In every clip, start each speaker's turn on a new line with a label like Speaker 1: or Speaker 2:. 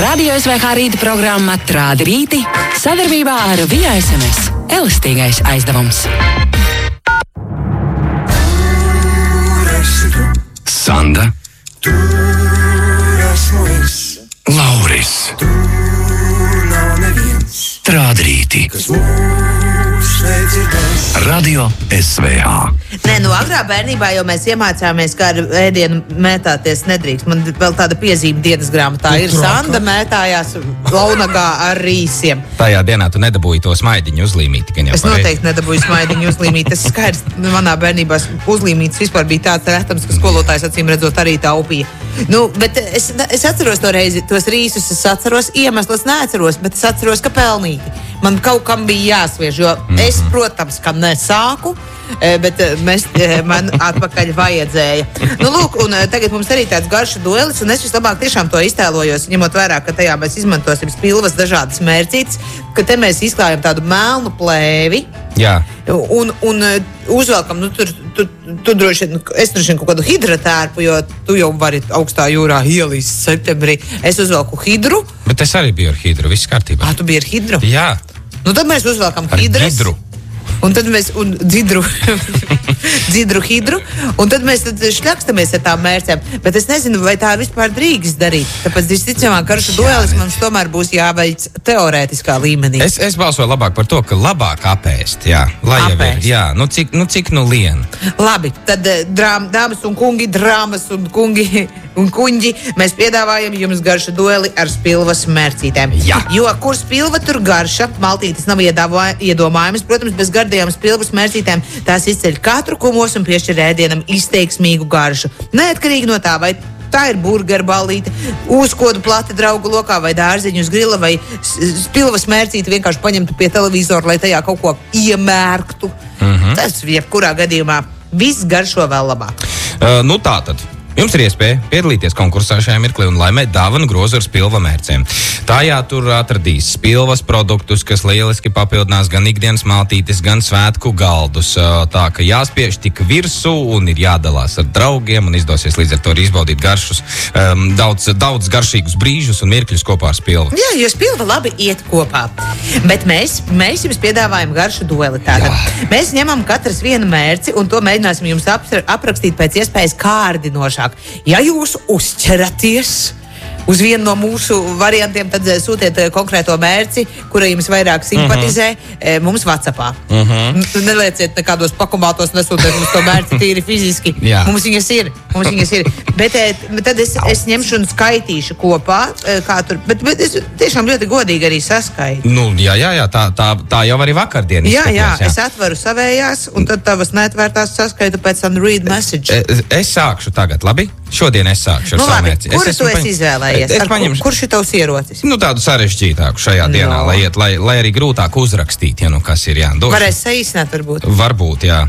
Speaker 1: Radio SVH rīta programma Trādi rīti sadarbībā ar Via SMS. Elastīgais aizdevums.
Speaker 2: Sanda, Lauris, Trādi rīti. Radio SVH.
Speaker 3: Nē, agrā bērnībā jau mēs iemācījāmies, kā ar ēdienu mētāties nedrīkst. Man vēl tāda piezīme dienas grāmatā ir Sanda mētājās launagā ar rīsiem.
Speaker 4: Tajā dienā tu nedabūji to smaidiņu uzlīmīti.
Speaker 3: Es noteikti nedabūju smaidiņu uzlīmīti. Tas skaidrs, manā bērnībā uzlīmītis vispār bija tāds retams, ka skolotājs acīm redzot arī taupīja. Bet es atceros to reizi, tos rīsus es atceros, iemesls neatceros, bet es atceros, ka pelnīti. Man kaut kam bija jāsviež, jo es, protams, ka nesāku, bet man atpakaļ vajadzēja. Lūk, un tagad mums arī tāds garša duelis, un es vislabāk tiešām to iztēlojos, ņemot vērā, ka tajā mēs izmantosim spilvas dažādas mērcītes, ka te mēs izklājam tādu melnu plēvi.
Speaker 4: Jā.
Speaker 3: Un uzvelkam, tu droši vien kaut kādu hidratērpu, jo tu jau vari augstā jūrā ielīst septembrī. Es uzvelku hidru.
Speaker 4: Bet es arī biju ar hidru, viss kārtībā.
Speaker 3: Tu biji ar hidru?
Speaker 4: Jā.
Speaker 3: Tad mēs uzvelkam
Speaker 4: ar
Speaker 3: hidras.
Speaker 4: Hidru.
Speaker 3: Un tad mēs dzidru hidru, un tad mēs šļakstamies ar tām mērcēm. Bet es nezinu, vai tā vispār drīkst darīt. Tāpēc visticamāk, garša duelis mums tomēr būs jāveic teorētiskā līmenī.
Speaker 4: Es balsoju labāk par to, ka labāk apēst, jā. Lai jau ir, jā. Cik lien.
Speaker 3: Labi, tad dāmas un kungi, drāmas un kungi un kuņģi, mēs piedāvājam jums garša dueli ar spilvas mērcītēm.
Speaker 4: Jā.
Speaker 3: Jo kur spilva, tur garša. Maltītes nav iedomājums. Protams, bez gardajām spilvas mērcītēm tās izceļ katru kumos un piešķir ēdienam izteiksmīgu garšu. Neatkarīgi no tā, vai tā ir burgeru ballīte, uzkodu plati draugu lokā vai dārziņu uz grila, vai spilvas mērcīti vienkārši paņemtu pie televizora, lai tajā kaut ko iemērktu. Tas jebkurā gadījumā viss garšo vēl labāk.
Speaker 4: Tātad. Jums ir iespēja piedalīties konkursā šajā mirklī un laimēt dāvanu grozu ar spilva mērcēm. Tajā tur atradīs spilvas produktus, kas lieliski papildinās gan ikdienas maltītes, gan svētku galdus. Tā, ka jāspiež tik virsū un ir jādalās ar draugiem un izdosies līdz ar to arī izbaudīt garšus, daudz garšīgus brīžus un mirkļus kopā ar spilvu.
Speaker 3: Jā, jo spilva labi iet kopā. Bet mēs jums piedāvājam garšu dueli. Mēs ņemam katrs vienu mērci un to mēģināsim jums aprakstīt pēc iespējas kārdinošāk. Ja jūs uzķeraties uz vienu no mūsu variantiem, tad sūtiet konkrēto mērci, kura jums vairāk simpatizē, mums WhatsAppā. Nelieciet nekādos pakumātos, nesūtiet mums to mērci tīri fiziski.
Speaker 4: Jā.
Speaker 3: Mums viņas ir. Bet tad es ņemšu un skaitīšu kopā, kā tur. Bet es tiešām ļoti godīgi arī saskaitu.
Speaker 4: Jā, tā jau arī vakardien izskatās.
Speaker 3: Jā, es atveru savējās, un tad tavas neatvērtās saskaitu pēc tam read message.
Speaker 4: Es sākšu tagad, labi? Šodien es sākšu ar savu mērci.
Speaker 3: Kuru tu esi izvēlējies? Kurš ir tavs ierocis?
Speaker 4: Tādu sarežģītāku šajā dienā, lai arī grūtāk uzrakstīt, kas ir jādošu.
Speaker 3: Varēs saīsināt, varbūt?
Speaker 4: Varbūt, jā.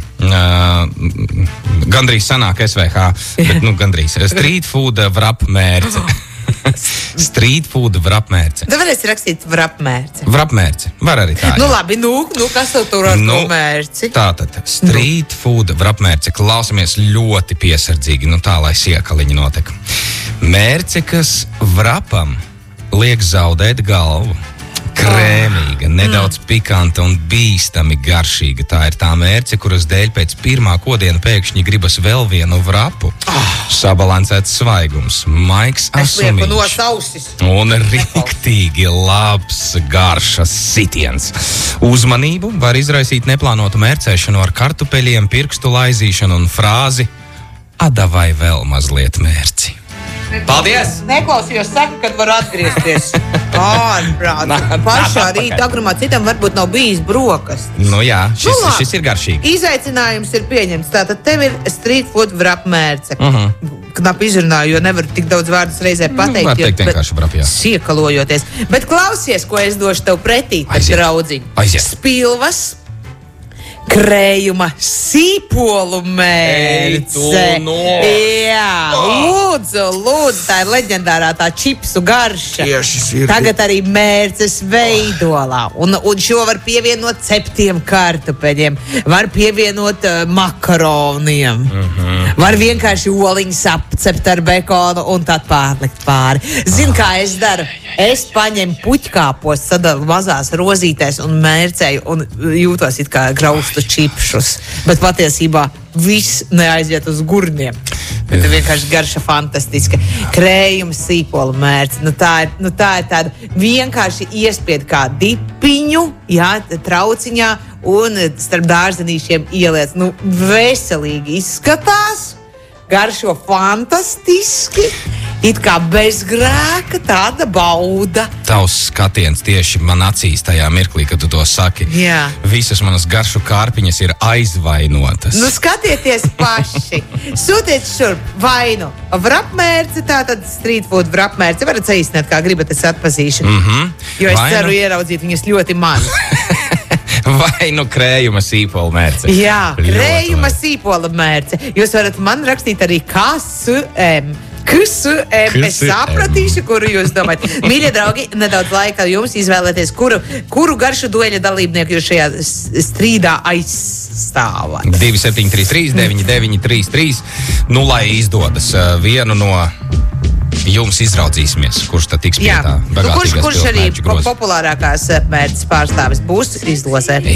Speaker 4: Gandrīz sanāk SVH, bet gandrīz. Street food vrapmērce. Street food vrapmērce.
Speaker 3: Tu varēsi rakstīt vrapmērce.
Speaker 4: Vrapmērce. Var arī tā.
Speaker 3: Labi, kas tev tur ar to mērci?
Speaker 4: Tātad, street food vrapmērce. Klausamies ļoti piesardzīgi, tā, lai siekaliņi notek. Mērce, kas vrapam liek zaudēt galvu. Krēmīga, nedaudz pikanta un bīstami garšīga. Tā ir tā mērce, kuras dēļ pēc pirmā kodiena pēkšņi gribas vēl vienu vrapu. Sabalansēts svaigums, maigs asumīšs un riktīgi labs garšas sitiens. Uzmanību var izraisīt neplānotu mērcēšanu ar kartupeļiem, pirkstu laizīšanu un frāzi "Adavai vēl mazliet mērci". Paldies!
Speaker 3: Neklausījos, saka, kad var atgriezties. Pašā rīta agrumā citam varbūt nav bijis brokastis.
Speaker 4: Jā, šis ir garšīgi.
Speaker 3: Izaicinājums ir pieņemts. Tātad tev ir street food vrapmērce. Knapi izrunāju, jo nevaru tik daudz vārdus reizē pateikt.
Speaker 4: Var teikt vienkārši vrap, jā.
Speaker 3: Siekalojoties. Bet klausies, ko es došu tev pretī, draudziņ.
Speaker 4: Aiziet.
Speaker 3: Spilvas krējuma sīpolu mērce. Jā, lūdzu, tā ir leģendārā tā čipsu garša. Tagad arī mērces veidolā. Un šo var pievienot ceptiem kartupeļiem, var pievienot makaroniem. Var vienkārši oliņas apcept ar bekonu un tad pārlikt pāri. Zini, kā es daru? Es paņemu puķkāpos, sadalu mazās rozītēs un mērcēju un jūtos it kā graustu čipšus. Bet patiesībā viss neaiziet uz gurniem. Bet vienkārši garša fantastiska. Krējums sīpola mērce. Tā ir tāda vienkārši iespied kā dipiņu, jā, trauciņā un starp dārzenīšiem ieliec. Veselīgi izskatās, garšo fantastiski. It kā bez grēka tāda bauda.
Speaker 4: Tavs skatiens tieši man acīs tajā mirklī, kad tu to saki.
Speaker 3: Jā.
Speaker 4: Visas manas garšu kārpiņas ir aizvainotas.
Speaker 3: Skatieties paši. Sūtiet šurp vainu vrapmērci, tātad street food vrapmērci. Varat saīsināt, kā gribat, es atpazīšu. Jo es ceru ieraudzīt viņas ļoti maz.
Speaker 4: Vai krējuma sīpola mērce?
Speaker 3: Jā, krējuma sīpola mērce. Jūs varat man rakstīt arī KSM. Es sapratīšu, kuru jūs domājat. Mīļie draugi, nedaudz laika jums izvēlēties, kuru garšu dueļa dalībnieku jūs šajā strīdā aizstāvat.
Speaker 2: 2733, 9933.
Speaker 4: Lai izdodas vienu no jums izraudzīsimies, kurš tad tiks pie tā bagātīgās
Speaker 3: kurš arī
Speaker 4: pilsmērķu groza.
Speaker 3: populārākās mērķis pārstāvis būs izlozē.